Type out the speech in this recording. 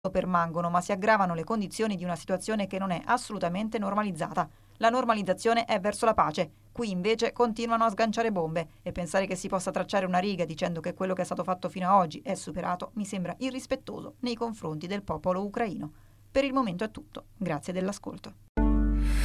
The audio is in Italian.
permangono, ma si aggravano le condizioni di una situazione che non è assolutamente normalizzata. La normalizzazione è verso la pace. Qui invece continuano a sganciare bombe e pensare che si possa tracciare una riga dicendo che quello che è stato fatto fino ad oggi è superato mi sembra irrispettoso nei confronti del popolo ucraino. Per il momento è tutto. Grazie dell'ascolto.